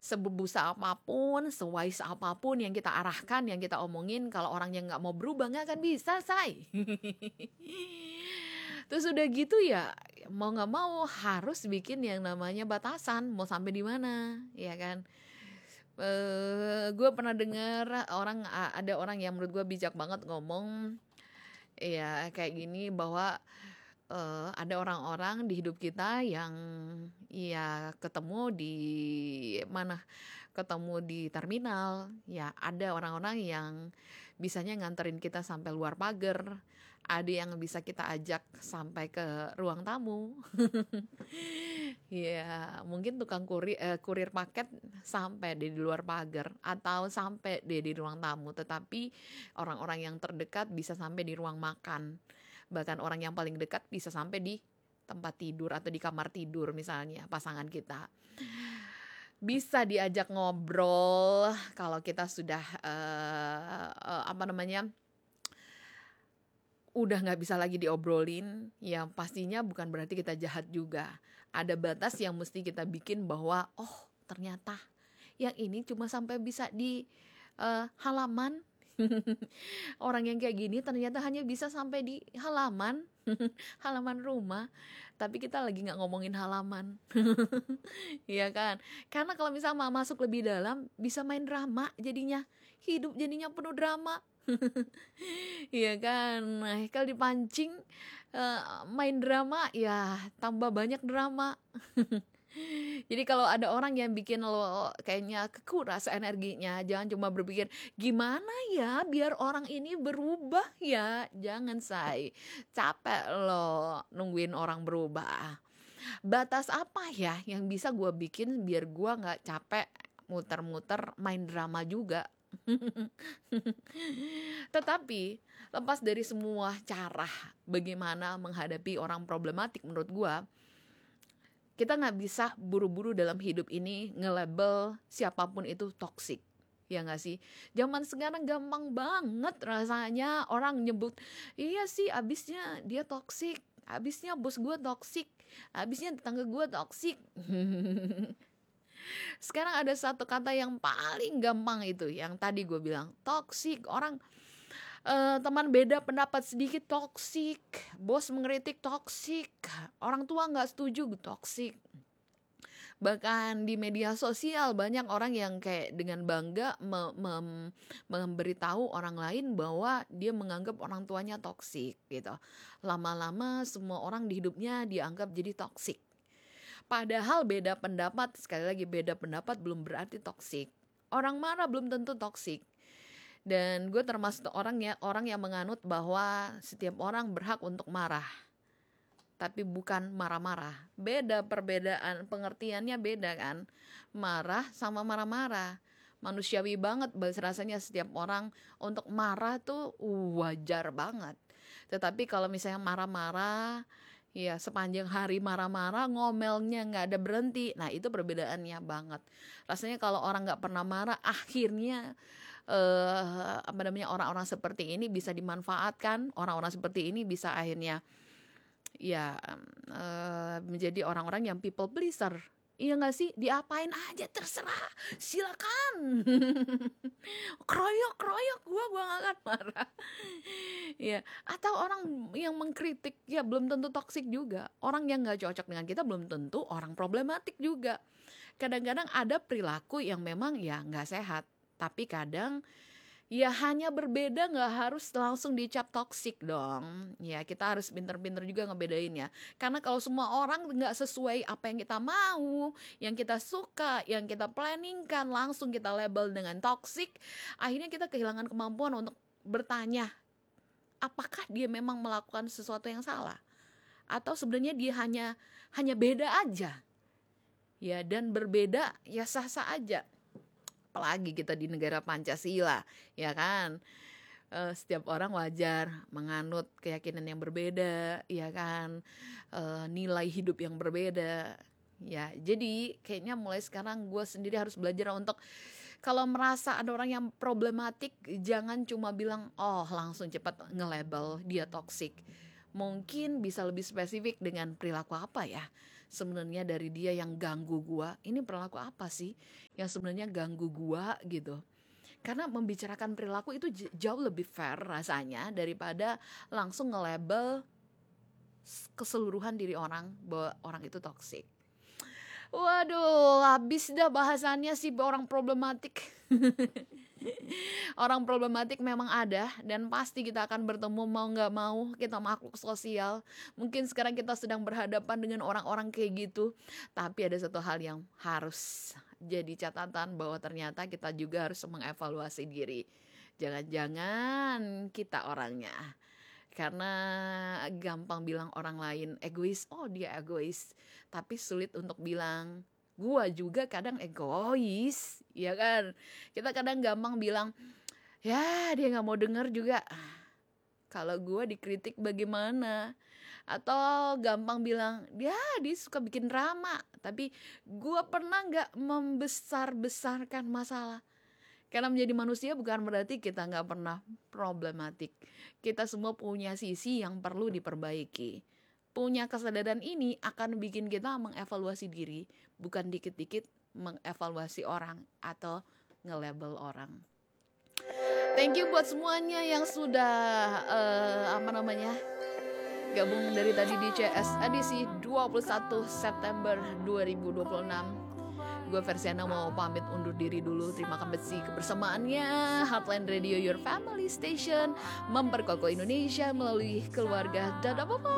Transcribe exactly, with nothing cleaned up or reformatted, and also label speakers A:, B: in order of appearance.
A: seberbusa apapun, sewise apapun yang kita arahkan, yang kita omongin, kalau orang yang nggak mau berubah nggak akan bisa, say. Terus udah gitu ya, mau nggak mau harus bikin yang namanya batasan, mau sampai di mana, ya kan? Uh, gue pernah dengar orang ada orang yang menurut gue bijak banget ngomong, ya kayak gini bahwa uh, ada orang-orang di hidup kita yang ya ketemu di mana, ketemu di terminal, ya ada orang-orang yang bisanya nganterin kita sampai luar pagar, ada yang bisa kita ajak sampai ke ruang tamu. Ya mungkin tukang kurir, eh, kurir paket sampai di luar pagar atau sampai di di ruang tamu, tetapi orang-orang yang terdekat bisa sampai di ruang makan, bahkan orang yang paling dekat bisa sampai di tempat tidur atau di kamar tidur misalnya pasangan kita. Bisa diajak ngobrol kalau kita sudah uh, uh, apa namanya udah nggak bisa lagi diobrolin, ya pastinya bukan berarti kita jahat juga. Ada batas yang mesti kita bikin bahwa oh ternyata yang ini cuma sampai bisa di uh, halaman. Orang yang kayak gini ternyata hanya bisa sampai di halaman, halaman rumah. Tapi kita lagi nggak ngomongin halaman, ya kan? Karena kalau misalnya masuk lebih dalam bisa main drama, jadinya hidup jadinya penuh drama. Iya kan, nah kalau dipancing uh, main drama ya tambah banyak drama. Jadi kalau ada orang yang bikin lo kayaknya kekuras energinya, jangan cuma berpikir gimana ya biar orang ini berubah ya, jangan say, capek lo nungguin orang berubah. Batas apa ya yang bisa gue bikin biar gue nggak capek muter-muter main drama juga. Tetapi lepas dari semua cara bagaimana menghadapi orang problematik, menurut gue kita nggak bisa buru-buru dalam hidup ini nge-label siapapun itu toksik, ya nggak sih? Zaman sekarang gampang banget rasanya orang nyebut, iya sih abisnya dia toksik, abisnya bos gue toksik, abisnya tetangga gue toksik. Sekarang ada satu kata yang paling gampang itu, yang tadi gue bilang, toksik. Orang uh, teman beda pendapat sedikit toksik, bos mengkritik toksik, orang tua nggak setuju toksik. Bahkan di media sosial banyak orang yang kayak dengan bangga me- mem- memberitahu orang lain bahwa dia menganggap orang tuanya toksik gitu. Lama-lama semua orang di hidupnya dianggap jadi toksik. Padahal beda pendapat, sekali lagi beda pendapat belum berarti toksik. Orang marah belum tentu toksik. Dan gue termasuk orang ya orang yang menganut bahwa setiap orang berhak untuk marah, tapi bukan marah-marah. Beda perbedaan, pengertiannya beda kan. Marah sama marah-marah. Manusiawi banget rasanya setiap orang untuk marah tuh wajar banget. Tetapi kalau misalnya marah-marah, ya sepanjang hari marah-marah, ngomelnya nggak ada berhenti, nah itu perbedaannya banget. Rasanya kalau orang nggak pernah marah, akhirnya eh, apa namanya orang-orang seperti ini bisa dimanfaatkan, orang-orang seperti ini bisa akhirnya ya eh, menjadi orang-orang yang people pleaser. Iya gak sih? Diapain aja terserah, silakan. Kroyok, kroyok, gue gue gak akan marah. Ya, atau orang yang mengkritik ya belum tentu toksik juga. Orang yang gak cocok dengan kita belum tentu orang problematik juga. Kadang-kadang ada perilaku yang memang ya gak sehat, tapi kadang ya hanya berbeda, gak harus langsung dicap toksik dong. Ya kita harus pinter-pinter juga ngebedainnya. Karena kalau semua orang gak sesuai apa yang kita mau, yang kita suka, yang kita planningkan, langsung kita label dengan toksik, akhirnya kita kehilangan kemampuan untuk bertanya, apakah dia memang melakukan sesuatu yang salah? Atau sebenarnya dia hanya hanya beda aja? Ya, dan berbeda ya sah-sah aja. Apalagi kita di negara Pancasila, ya kan? Uh, setiap orang wajar menganut keyakinan yang berbeda, ya kan? Uh, nilai hidup yang berbeda. Ya, jadi kayaknya mulai sekarang gue sendiri harus belajar untuk kalau merasa ada orang yang problematik, jangan cuma bilang, oh langsung cepat nge-label dia toksik. Mungkin bisa lebih spesifik dengan perilaku apa ya? sebenarnya dari dia yang ganggu gua, ini perilaku apa sih yang sebenarnya ganggu gua gitu. Karena membicarakan perilaku itu j- jauh lebih fair rasanya daripada langsung nge-label s- keseluruhan diri orang bahwa orang itu toksik. Waduh, habis dah bahasannya sih orang problematik. Orang problematik memang ada dan pasti kita akan bertemu mau nggak mau, kita makhluk sosial. Mungkin sekarang kita sedang berhadapan dengan orang-orang kayak gitu. Tapi ada satu hal yang harus jadi catatan bahwa ternyata kita juga harus mengevaluasi diri. Jangan-jangan kita orangnya. Karena gampang bilang orang lain egois, oh dia egois. Tapi sulit untuk bilang gua juga kadang egois, ya kan? Kita kadang gampang bilang, ya dia nggak mau denger juga. Kalau gua dikritik bagaimana? Atau gampang bilang, ya dia suka bikin drama. Tapi gua pernah nggak membesar-besarkan masalah? Karena menjadi manusia bukan berarti kita nggak pernah problematik. Kita semua punya sisi yang perlu diperbaiki. Punya kesadaran ini akan bikin kita mengevaluasi diri, bukan dikit-dikit mengevaluasi orang atau nge-label orang. Thank you buat semuanya yang sudah uh, apa namanya gabung dari tadi di C S edisi dua puluh satu September dua ribu dua puluh enam. Gue Versiana mau pamit undur diri dulu. Terima kasih kebersamaannya. Heartland Radio, your family station, memperkokoh Indonesia melalui keluarga. Dadah, bye-bye.